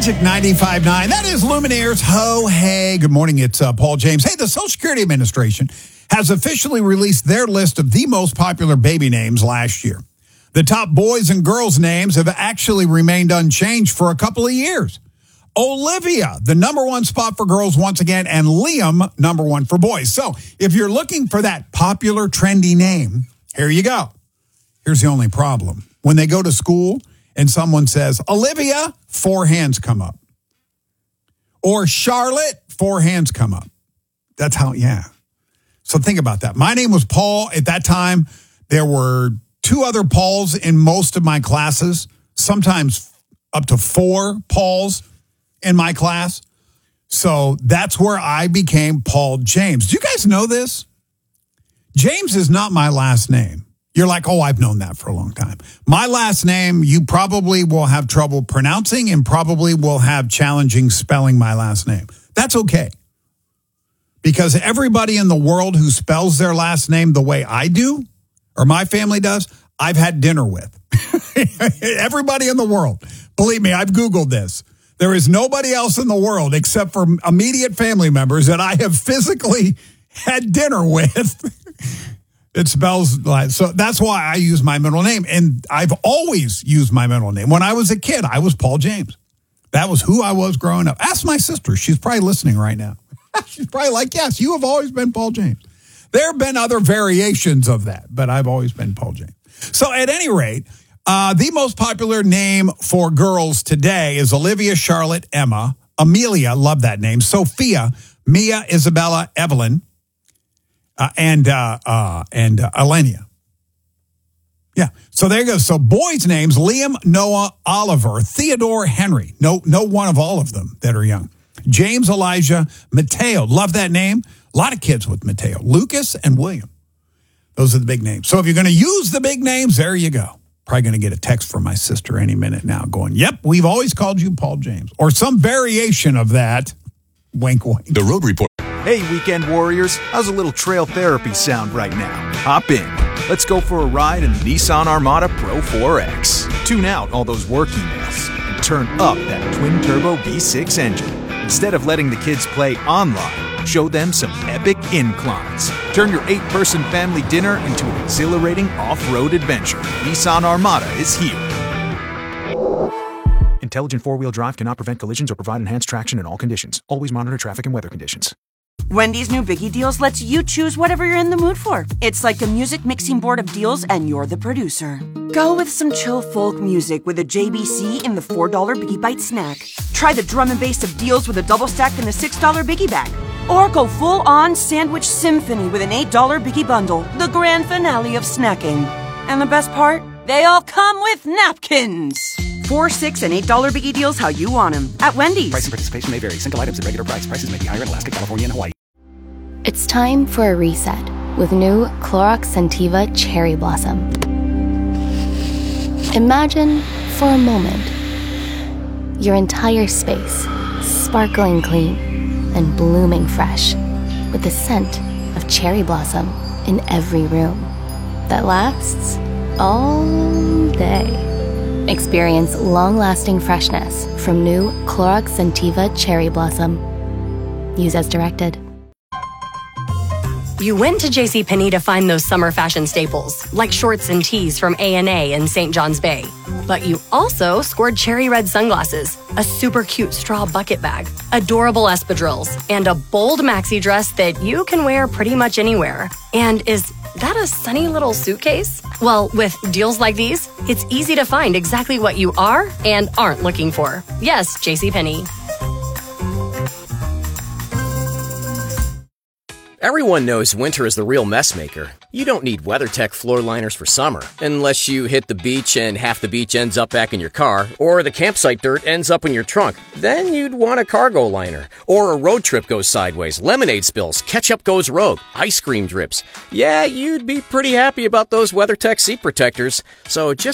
Magic 95.9. That is Lumineers. Ho, hey. Good morning. It's Paul James. Hey, the Social Security Administration has officially released their list of the most popular baby names last year. The top boys and girls names have actually remained unchanged for a couple of years. Olivia, the number one spot for girls once again, and Liam, number one for boys. So if you're looking for that popular, trendy name, here you go. Here's the only problem. When they go to school and someone says, Olivia, 4 hands come up. Or Charlotte, 4 hands come up. That's how, yeah. So think about that. My name was Paul. At that time, there were 2 other Pauls in most of my classes, sometimes up to 4 Pauls in my class. So that's where I became Paul James. Do you guys know this? James is not my last name. You're like, oh, I've known that for a long time. My last name, you probably will have trouble pronouncing and probably will have challenging spelling my last name. That's okay. Because everybody in the world who spells their last name the way I do, or my family does, I've had dinner with. Everybody in the world. Believe me, I've Googled this. There is nobody else in the world except for immediate family members that I have physically had dinner with. It spells like, so that's why I use my middle name. And I've always used my middle name. When I was a kid, I was Paul James. That was who I was growing up. Ask my sister. She's probably listening right now. She's probably like, yes, you have always been Paul James. There have been other variations of that, but I've always been Paul James. So at any rate, the most popular name for girls today is Olivia, Charlotte, Emma, Amelia, love that name, Sophia, Mia, Isabella, Evelyn, and Elenia. Yeah, so there you go. So boys' names, Liam, Noah, Oliver, Theodore, Henry. No one of all of them that are young. James, Elijah, Mateo, love that name. A lot of kids with Mateo. Lucas and William. Those are the big names. So if you're going to use the big names, there you go. Probably going to get a text from my sister any minute now going, yep, we've always called you Paul James. Or some variation of that. Wink, wink. The Road Report. Hey, weekend warriors, how's a little trail therapy sound right now? Hop in. Let's go for a ride in the Nissan Armada Pro 4X. Tune out all those work emails and turn up that twin-turbo V6 engine. Instead of letting the kids play online, show them some epic inclines. Turn your 8-person family dinner into an exhilarating off-road adventure. Nissan Armada is here. Intelligent 4-wheel drive cannot prevent collisions or provide enhanced traction in all conditions. Always monitor traffic and weather conditions. Wendy's new Biggie Deals lets you choose whatever you're in the mood for. It's like a music mixing board of deals, and you're the producer. Go with some chill folk music with a JBC in the $4 Biggie Bite snack. Try the drum and bass of deals with a double stack in the $6 Biggie Bag. Or go full-on sandwich symphony with an $8 Biggie Bundle, the grand finale of snacking. And the best part? They all come with napkins. $4, $6, and $8 Biggie Deals how you want them at Wendy's. Price and participation may vary. Single items at regular price. Prices may be higher in Alaska, California, and Hawaii. It's time for a reset with new Clorox Scentiva Cherry Blossom. Imagine, for a moment, your entire space sparkling clean and blooming fresh with the scent of cherry blossom in every room that lasts all day. Experience long-lasting freshness from new Clorox Scentiva Cherry Blossom. Use as directed. You went to JCPenney to find those summer fashion staples, like shorts and tees from A&A and St. John's Bay. But you also scored cherry red sunglasses, a super cute straw bucket bag, adorable espadrilles, and a bold maxi dress that you can wear pretty much anywhere. And is that a sunny little suitcase? Well, with deals like these, it's easy to find exactly what you are and aren't looking for. Yes, JCPenney. Everyone knows winter is the real mess maker. You don't need WeatherTech floor liners for summer, unless you hit the beach and half the beach ends up back in your car, or the campsite dirt ends up in your trunk. Then you'd want a cargo liner. Or a road trip goes sideways, lemonade spills, ketchup goes rogue, ice cream drips. Yeah, you'd be pretty happy about those WeatherTech seat protectors. So just